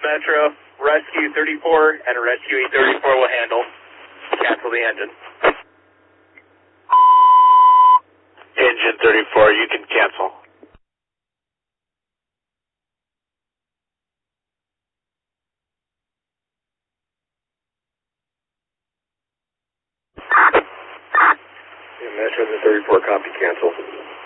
Metro, Rescue 34 and Rescue 834 will handle. Cancel the engine. Engine 34, you can cancel. Metro 34, copy, cancel.